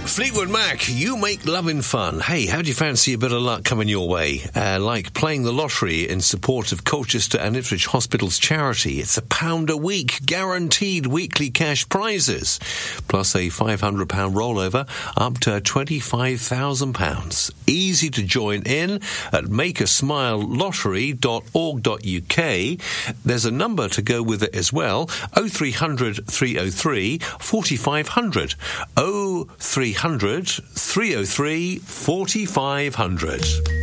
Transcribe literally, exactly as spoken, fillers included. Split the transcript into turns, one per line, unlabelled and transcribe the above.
Fleetwood Mac, you make loving fun. Hey, how do you fancy a bit of luck coming your way? Uh, like playing the lottery in support of Colchester and Ipswich Hospitals charity. It's a pound a week, guaranteed weekly cash prizes, plus a five hundred pounds rollover up to twenty-five thousand pounds. Easy to join in at make a smile lottery dot org dot U K. There's a number to go with it as well, oh three hundred, three oh three, forty-five hundred. oh three hundred, three oh three, forty-five hundred.